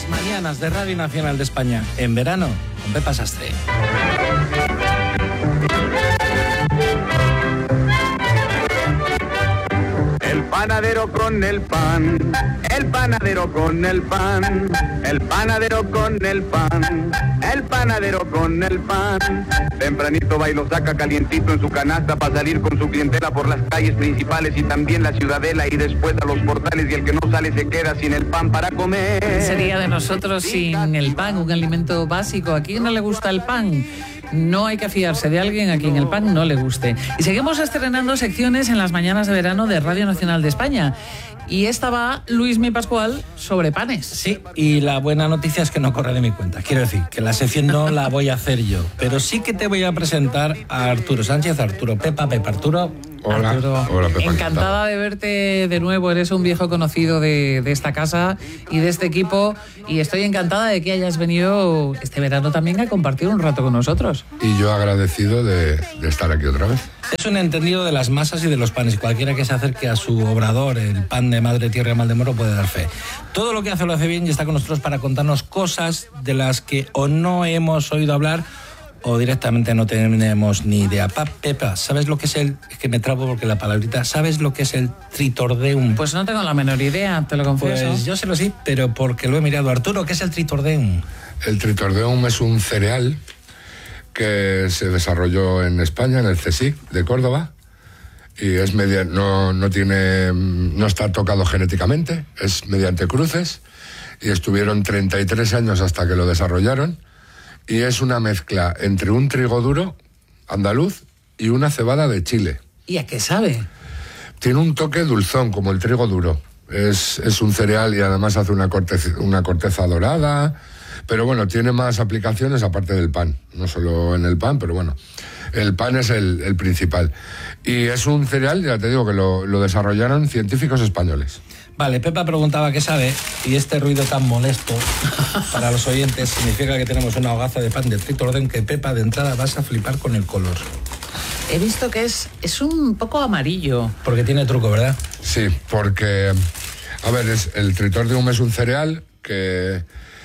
Las mañanas de Radio Nacional de España en verano con Pepa Sastre. El panadero con el pan, el panadero con el pan, el panadero con el pan, el panadero con el pan. Tempranito va y lo saca calientito en su canasta para salir con su clientela por las calles principales y también la ciudadela y después a los portales, y el que no sale se queda sin el pan para comer. ¿Qué sería de nosotros sin el pan, un alimento básico? ¿A quién no le gusta el pan? No hay que fiarse de alguien a quien el pan no le guste. Y seguimos estrenando secciones en las mañanas de verano de Radio Nacional de España. Y esta va Luismi Pascual sobre panes. Sí, y la buena noticia es que no corre de mi cuenta. Quiero decir, que la sección no la voy a hacer yo, pero sí que te voy a presentar a Arturo Sánchez. Arturo, Pepa, Arturo. Hola, Arturo, hola Pepa. Encantada de verte de nuevo. Eres un viejo conocido de esta casa y de este equipo. Y estoy encantada de que hayas venido este verano también a compartir un rato con nosotros. Y yo agradecido de estar aquí otra vez. Es un entendido de las masas y de los panes. Cualquiera que se acerque a su obrador, el pan de Madre Tierra de Maldemoro, puede dar fe. Todo lo que hace lo hace bien y está con nosotros para contarnos cosas de las que o no hemos oído hablar o directamente no tenemos ni idea. Pepa, ¿sabes lo que es el...? Es que me trabo porque la palabrita... ¿Sabes lo que es el tritordeum? Pues no tengo la menor idea, te lo confieso. Pues yo sé lo sí, pero porque lo he mirado. Arturo, ¿qué es el tritordeum? El tritordeum es un cereal que se desarrolló en España, en el CSIC de Córdoba, y es no está tocado genéticamente, es mediante cruces, y estuvieron 33 años hasta que lo desarrollaron, y es una mezcla entre un trigo duro andaluz y una cebada de Chile. ¿Y a qué sabe? Tiene un toque dulzón, como el trigo duro. Es un cereal y además hace una corteza dorada, pero bueno, tiene más aplicaciones aparte del pan, no solo en el pan, pero bueno, el pan es el principal. Y es un cereal, ya te digo, que lo desarrollaron científicos españoles. Vale, Pepa preguntaba qué sabe, y este ruido tan molesto para los oyentes significa que tenemos una hogaza de pan de tritordeum que, Pepa, de entrada vas a flipar con el color. He visto que es un poco amarillo. Porque tiene truco, ¿verdad? Sí, porque, a ver, el tritordeum es un cereal que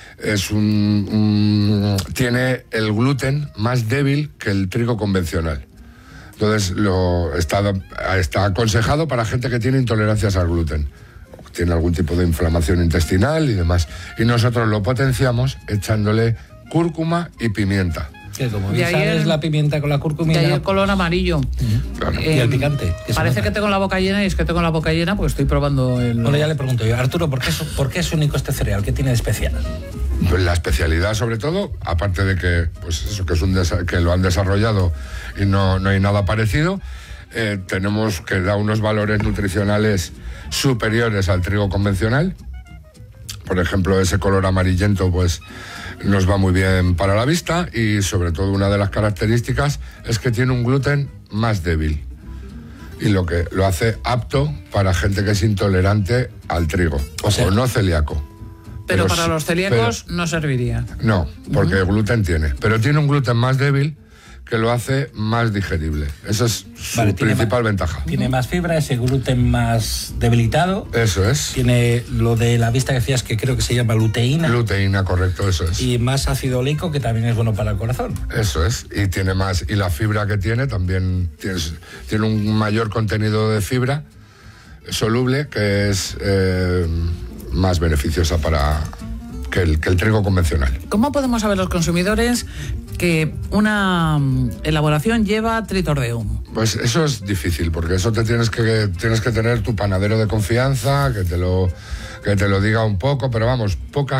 tiene el gluten más débil que el trigo convencional. Entonces, está aconsejado para gente que tiene intolerancias al gluten. Tiene algún tipo de inflamación intestinal y demás. Y nosotros lo potenciamos echándole cúrcuma y pimienta. Que como bien sabes, la pimienta con la cúrcuma... De ahí el color amarillo. Claro. Y el picante. Parece que tengo la boca llena, y es que tengo la boca llena porque estoy probando el... Bueno, ya le pregunto yo. Arturo, ¿por qué es único este cereal? ¿Qué tiene de especial? Pues la especialidad, sobre todo, aparte de que, pues eso, que lo han desarrollado y no hay nada parecido, tenemos que da unos valores nutricionales superiores al trigo convencional. Por ejemplo, ese color amarillento pues nos va muy bien para la vista, y sobre todo una de las características es que tiene un gluten más débil, y lo que lo hace apto para gente que es intolerante al trigo, o no celíaco. Pero para los celíacos no serviría. No, porque el gluten tiene, pero tiene un gluten más débil que lo hace más digerible. Esa es su principal ventaja. Tiene más fibra, ese gluten más debilitado. Eso es. Tiene lo de la vista que decías, que creo que se llama luteína. Luteína, correcto, eso es. Y más ácido oleico, que también es bueno para el corazón. Eso es. Y tiene más, y la fibra que tiene también tiene un mayor contenido de fibra soluble, que es más beneficiosa para que el trigo convencional. ¿Cómo podemos saber los consumidores que una elaboración lleva tritordeum? Pues eso es difícil, porque eso tienes que tener tu panadero de confianza, que te lo diga un poco, pero vamos,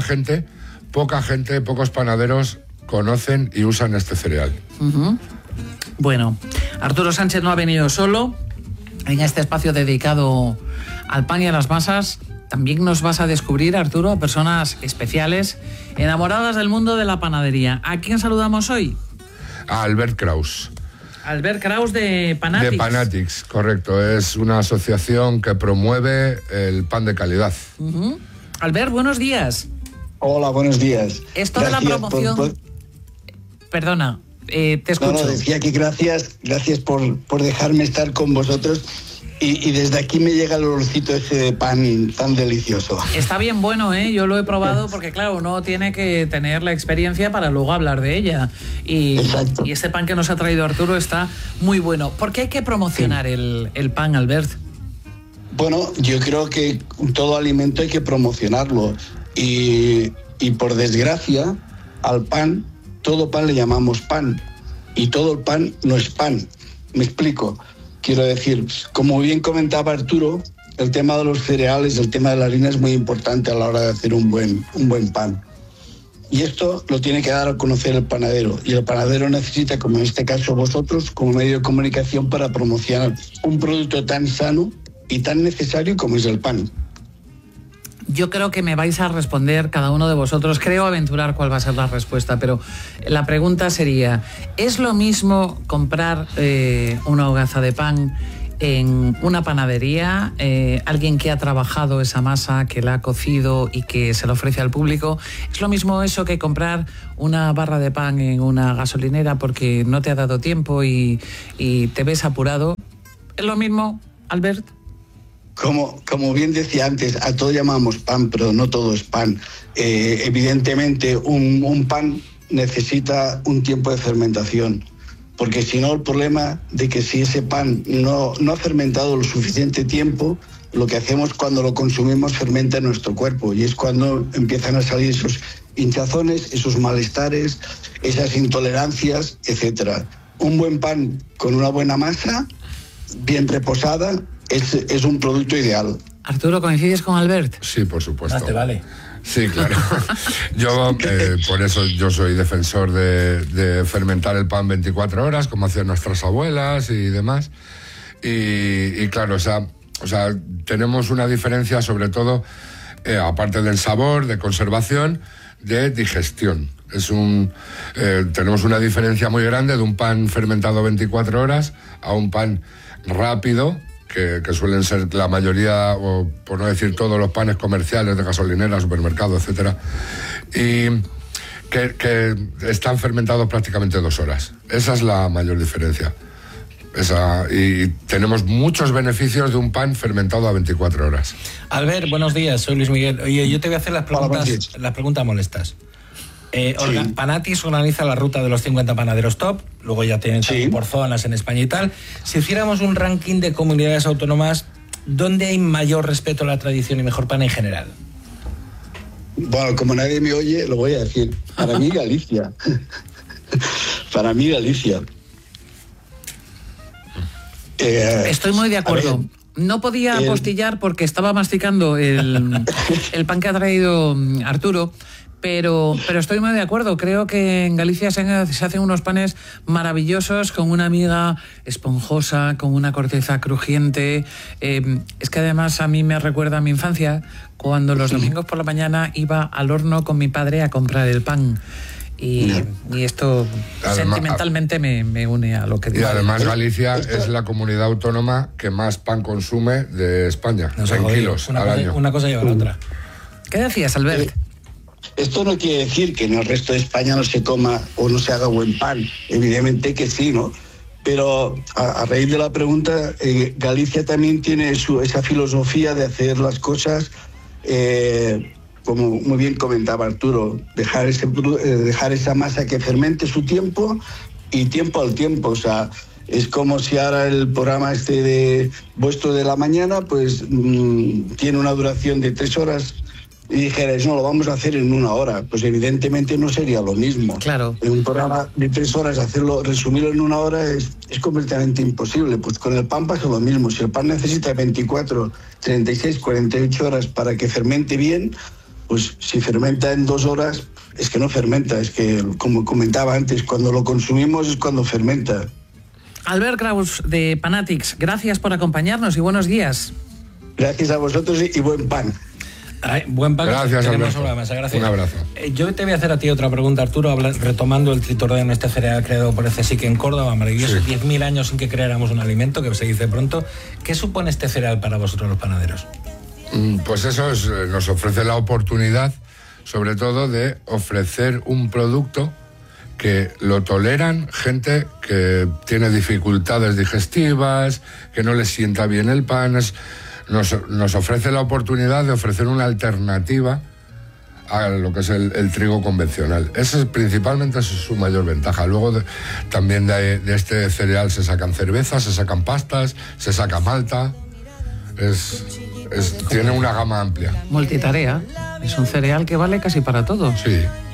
pocos panaderos conocen y usan este cereal. Uh-huh. Bueno, Arturo Sánchez no ha venido solo. En este espacio dedicado al pan y a las masas, también nos vas a descubrir, Arturo, a personas especiales, enamoradas del mundo de la panadería. ¿A quién saludamos hoy? A Albert Kraus. Albert Kraus de Panatics. De Panatics, correcto. Es una asociación que promueve el pan de calidad. Uh-huh. Albert, buenos días. Hola, buenos días. Esto gracias de la promoción... Perdona. Te escucho. No, decía que gracias por dejarme estar con vosotros. Y desde aquí me llega el olorcito ese de pan tan delicioso. Está bien bueno, ¿eh? Yo lo he probado porque, claro, uno tiene que tener la experiencia para luego hablar de ella. Y este pan que nos ha traído Arturo está muy bueno. ¿Por qué hay que promocionar el pan, Albert? Bueno, yo creo que todo alimento hay que promocionarlo. Y por desgracia, al pan, todo pan le llamamos pan. Y todo el pan no es pan. Me explico. Quiero decir, como bien comentaba Arturo, el tema de los cereales, el tema de la harina es muy importante a la hora de hacer un buen pan. Y esto lo tiene que dar a conocer el panadero. Y el panadero necesita, como en este caso vosotros, como medio de comunicación para promocionar un producto tan sano y tan necesario como es el pan. Yo creo que me vais a responder cada uno de vosotros, creo aventurar cuál va a ser la respuesta, pero la pregunta sería, ¿es lo mismo comprar una hogaza de pan en una panadería, alguien que ha trabajado esa masa, que la ha cocido y que se la ofrece al público? ¿Es lo mismo eso que comprar una barra de pan en una gasolinera porque no te ha dado tiempo y te ves apurado? ¿Es lo mismo, Albert? Como bien decía antes, a todo llamamos pan, pero no todo es pan. Evidentemente, un pan necesita un tiempo de fermentación, porque si no, el problema de que si ese pan no ha fermentado lo suficiente tiempo, lo que hacemos cuando lo consumimos fermenta en nuestro cuerpo, y es cuando empiezan a salir esos hinchazones, esos malestares, esas intolerancias, etc. Un buen pan con una buena masa, bien reposada, es un producto ideal. Arturo, ¿coincides con Albert? Sí, por supuesto. Más te vale. Sí, claro. Yo, por eso yo soy defensor de fermentar el pan 24 horas, como hacían nuestras abuelas y demás. Y claro, o sea, tenemos una diferencia sobre todo, aparte del sabor, de conservación, de digestión. Tenemos una diferencia muy grande de un pan fermentado 24 horas a un pan rápido, que suelen ser la mayoría, o por no decir todos los panes comerciales de gasolineras, supermercados, etcétera, y que están fermentados prácticamente 2 horas. Esa es la mayor diferencia. Y tenemos muchos beneficios de un pan fermentado a 24 horas. Albert, buenos días, soy Luis Miguel. Oye, yo te voy a hacer las preguntas molestas. Panatics organiza la ruta de los 50 panaderos top, luego ya tienen por zonas en España y tal. Si hiciéramos un ranking de comunidades autónomas, ¿dónde hay mayor respeto a la tradición y mejor pan en general? Bueno, como nadie me oye, lo voy a decir. Para mí, Galicia. Para mí, Galicia. Estoy muy de acuerdo. No podía apostillar porque estaba masticando el pan que ha traído Arturo. Pero estoy muy de acuerdo. Creo que en Galicia se hacen unos panes maravillosos, con una miga esponjosa, con una corteza crujiente. Es que además a mí me recuerda a mi infancia, cuando los domingos por la mañana iba al horno con mi padre a comprar el pan. Y esto además, sentimentalmente me une a lo que digo. Y además Galicia es la comunidad autónoma que más pan consume de España, en kilos al año. Una cosa lleva a la otra. ¿Qué decías, Albert? Esto no quiere decir que en el resto de España no se coma o no se haga buen pan. Evidentemente que sí, ¿no? Pero a raíz de la pregunta, Galicia también tiene esa filosofía de hacer las cosas, como muy bien comentaba Arturo, dejar esa masa que fermente su tiempo y tiempo al tiempo. O sea, es como si ahora el programa de vuestro de la mañana, pues tiene una duración de 3 horas. Y dijeras, no, lo vamos a hacer en 1 hora. Pues evidentemente no sería lo mismo. Claro. En un programa de 3 horas, resumirlo en 1 hora es completamente imposible. Pues con el pan pasa lo mismo. Si el pan necesita 24, 36, 48 horas para que fermente bien, pues si fermenta en 2 horas, es que no fermenta. Es que, como comentaba antes, cuando lo consumimos es cuando fermenta. Albert Kraus, de Panatics, gracias por acompañarnos y buenos días. Gracias a vosotros y buen pan. Ay, buen pan. Gracias, Alberto. Gracias. Un abrazo. Yo te voy a hacer a ti otra pregunta, Arturo, retomando el tritordeano, este cereal creado por el CSIC en Córdoba, maravilloso, 10.000 años sin que creáramos un alimento, que se dice pronto. ¿Qué supone este cereal para vosotros los panaderos? Pues eso nos ofrece la oportunidad, sobre todo, de ofrecer un producto que lo toleran gente que tiene dificultades digestivas, que no les sienta bien el pan. Nos ofrece la oportunidad de ofrecer una alternativa a lo que es el trigo convencional. Principalmente esa es su mayor ventaja. Luego también de este cereal se sacan cervezas, se sacan pastas, se saca malta. Tiene una gama amplia. Multitarea. Es un cereal que vale casi para todo. Sí.